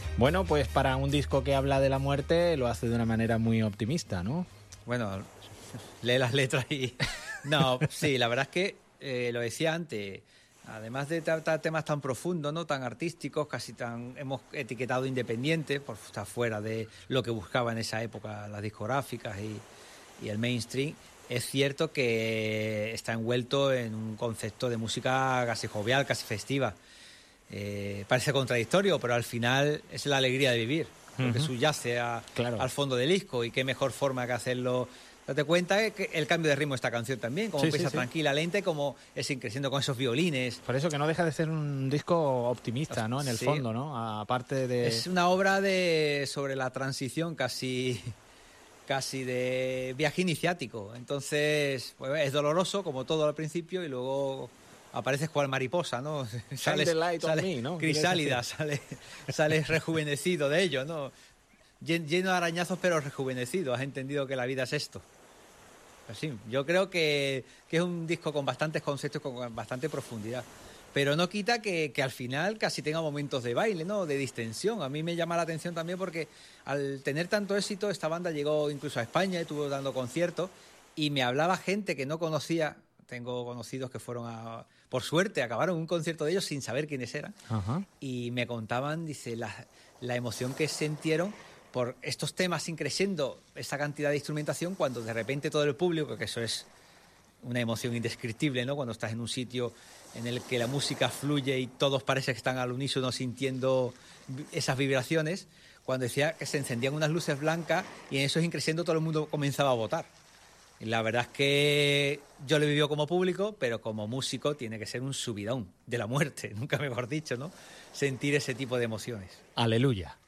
Bueno, pues para un disco que habla de la muerte lo hace de una manera muy optimista, ¿no? Bueno, lee las letras y... No, sí, la verdad es que, lo decía antes, además de tratar temas tan profundos, ¿no? Tan artísticos, casi tan... Hemos etiquetado independiente, por estar fuera de lo que buscaba en esa época las discográficas y el mainstream. Es cierto que está envuelto en un concepto de música casi jovial, casi festiva. Parece contradictorio, pero al final es la alegría de vivir, lo que subyace Claro. al fondo del disco, y qué mejor forma que hacerlo. Date cuenta que el cambio de ritmo de esta canción también, como empieza tranquila, lenta, y como es creciendo con esos violines. Por eso que no deja de ser un disco optimista, ¿no? En el fondo, ¿no? Aparte de... Es una obra sobre la transición casi de viaje iniciático. Entonces, pues, es doloroso, como todo al principio, y luego apareces cual mariposa, ¿no? Sales me, ¿no? Crisálida, sales rejuvenecido de ello, ¿no? Lleno de arañazos, pero rejuvenecido. Has entendido que la vida es esto. Pues sí, yo creo que es un disco con bastantes conceptos, con bastante profundidad. Pero no quita que al final casi tenga momentos de baile, ¿no? De distensión. A mí me llama la atención también porque al tener tanto éxito, esta banda llegó incluso a España, estuvo dando conciertos, y me hablaba gente que no conocía. Tengo conocidos que fueron por suerte, acabaron un concierto de ellos sin saber quiénes eran. Ajá. Y me contaban, dice, la emoción que sintieron por estos temas increciendo esa cantidad de instrumentación, cuando de repente todo el público, que eso es una emoción indescriptible, ¿no? Cuando estás en un sitio en el que la música fluye y todos parece que están al unísono sintiendo esas vibraciones, cuando decía que se encendían unas luces blancas y en eso increciendo todo el mundo comenzaba a votar. Y la verdad es que yo lo he vivido como público, pero como músico tiene que ser un subidón de la muerte, nunca mejor dicho, ¿no? Sentir ese tipo de emociones. Aleluya.